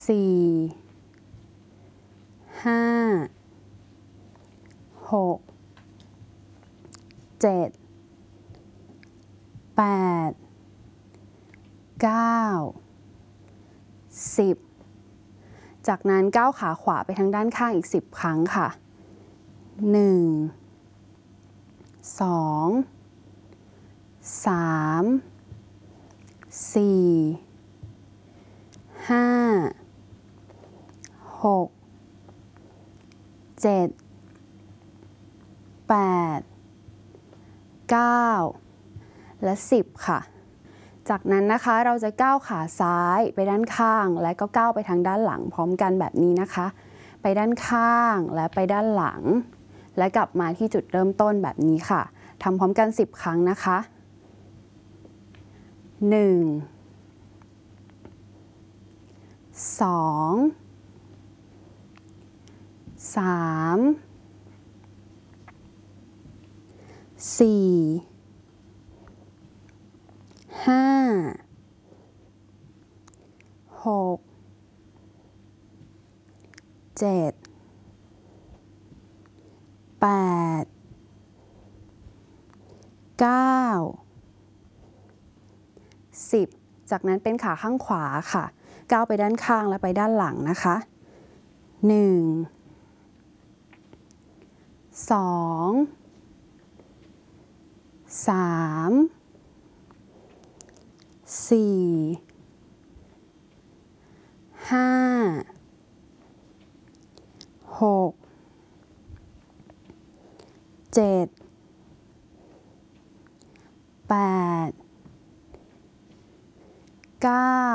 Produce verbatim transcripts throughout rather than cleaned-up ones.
สี่ ห้า หก เจ็ด แปด เก้า สิบ จากนั้นก้าวขาขวาไปทางด้านข้างอีกสิบครั้งค่ะ หนึ่ง สอง สาม สี่ ห้า หก เจ็ด แปด เก้า และสิบค่ะจากนั้นนะคะเราจะก้าวขาซ้ายไปด้านข้างและก็ก้าวไปทางด้านหลังพร้อมกันแบบนี้นะคะไปด้านข้างและไปด้านหลังและกลับมาที่จุดเริ่มต้นแบบนี้ค่ะทำพร้อมกันสิบครั้งนะคะหนึ่ง สอง สาม สี่ ห้า หก เจ็ด แปด เก้า สิบ จากนั้นเป็นขาข้างขวาค่ะก้าวไปด้านข้างและไปด้านหลังนะคะหนึ่ง สอง สาม สี่ ห้า หก เจ็ด แปด เก้า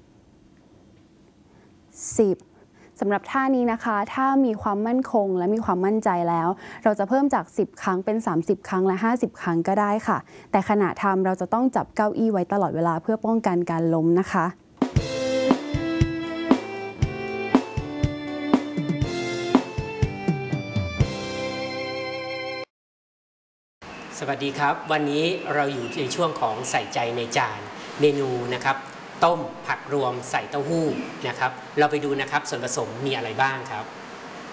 สิบ สำหรับท่านี้นะคะถ้ามีความมั่นคงและมีความมั่นใจแล้วเราจะเพิ่มจากสิบครั้งเป็นสามสิบครั้งและห้าสิบครั้งก็ได้ค่ะแต่ขณะทำเราจะต้องจับเก้าอี้ไว้ตลอดเวลาเพื่อป้องกันการล้มนะคะสวัสดีครับวันนี้เราอยู่ในช่วงของใส่ใจในจานเมนูนะครับต้มผักรวมใส่เต้าหู้นะครับเราไปดูนะครับส่วนผสมมีอะไรบ้างครับ